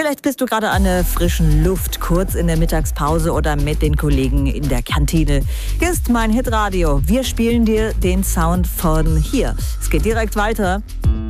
Vielleicht bist du gerade an der frischen Luft, kurz in der Mittagspause oder mit den Kollegen in der Kantine. Hier ist mein Hitradio. Wir spielen dir den Sound von hier. Es geht direkt weiter.